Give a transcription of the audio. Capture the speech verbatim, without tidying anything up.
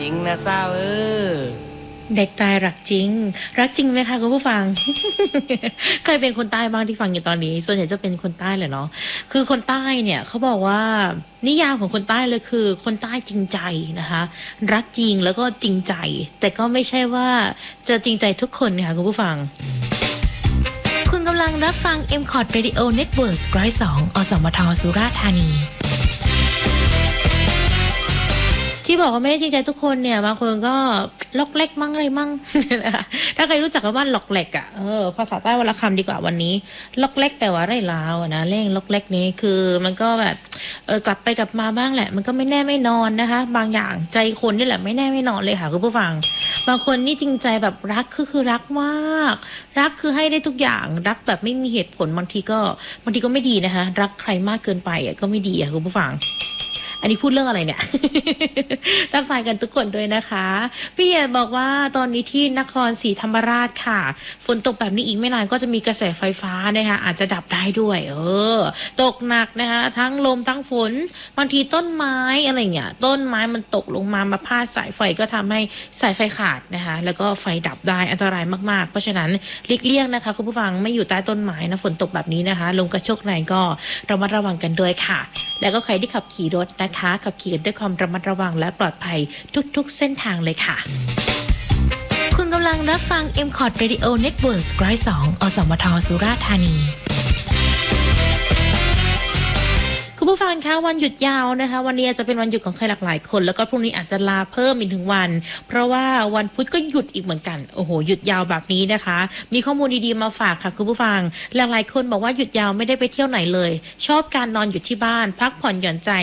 จริงนะสาวเออเด็กตายรักจริงรักจริงไหมคะคุณผู้ฟัง ใครเป็นคนใต้บ้างที่ฟังอยู่ตอนนี้ส่วนใหญ่จะเป็นคนใต้แหละเนาะคือคนใต้เนี่ยเขาบอกว่านิยามของคนใต้เลยคือคนใต้จริงใจนะคะรักจริงแล้วก็จริงใจแต่ก็ไม่ใช่ว่าจะจริงใจทุกคนนะคะคุณผู้ฟังคุณกำลังรับฟัง เอ็ม คอร์ด Radio Network หนึ่งศูนย์สอง อสมทสุราษฎร์ธานีที่บอกว่าไม่ได้จริงใจทุกคนเนี่ยบางคนก็ล็อกเล็กมั่งอะไรมั่ง ถ้าใครรู้จักคำว่าล็อกเล็กอ่ะเออภาษาใต้วรรณคำดีกว่าวันนี้ล็อกเล็กแปลว่าไรลาวนะเร่งล็อกเล็กนี้คือมันก็แบบเออกลับไปกลับมาบ้างแหละมันก็ไม่แน่ไม่นอนนะคะบางอย่างใจคนนี่แหละไม่แน่ไม่นอนเลยค่ะคุณผู้ฟังบางคนนี่จริงใจแบบรักคือคือรักมากรักคือให้ได้ทุกอย่างรักแบบไม่มีเหตุผลบางทีก็บางทีก็ไม่ดีนะคะรักใครมากเกินไปอ่ะก็ไม่ดีอ่ะคุณผู้ฟังอันนี้พูดเรื่องอะไรเนี่ย ทักทายกันทุกคนด้วยนะคะพี่เอียดบอกว่าตอนนี้ที่นครศรีธรรมราชค่ะฝนตกแบบนี้อีกไม่นานก็จะมีกระแสไฟฟ้านะคะอาจจะดับได้ด้วยเออตกหนักนะคะทั้งลมทั้งฝนบางทีต้นไม้อะไรเงี้ยต้นไม้มันตกลงมามาพาดสายไฟก็ทำให้สายไฟขาดนะคะแล้วก็ไฟดับได้อันตรายมากๆเพราะฉะนั้นหลีกเลี่ยงนะคะคุณผู้ฟังไม่อยู่ใต้ต้นไม้นะฝนตกแบบนี้นะคะลมกระโชกแรงก็ระมัดระวังกันด้วยค่ะแล้วก็ใครที่ขับขี่รถนะคะขับขี่ด้วยความระมัดระวังและปลอดภัยทุกๆเส้นทางเลยค่ะคุณกำลังรับฟัง เอ็ม คอร์ด Radio Network หนึ่งศูนย์สอง อสมทสุราษฎร์ธานีคุณผู้ฟังคะวันหยุดยาวนะคะวันนี้อาจจะเป็นวันหยุดของใครหลากหลายคนแล้วก็พรุ่งนี้อาจจะลาเพิ่มอีกถึงวันเพราะว่าวันพุธก็หยุดอีกเหมือนกันโอ้โหหยุดยาวแบบนี้นะคะมีข้อมูลดีๆมาฝากค่ะคุณผู้ฟังหลากหลายคนบอกว่าหยุดยาวไม่ได้ไปเที่ยวไหนเลยชอบการนอนอยู่ที่บ้านพักผ่อนหย่อนใจ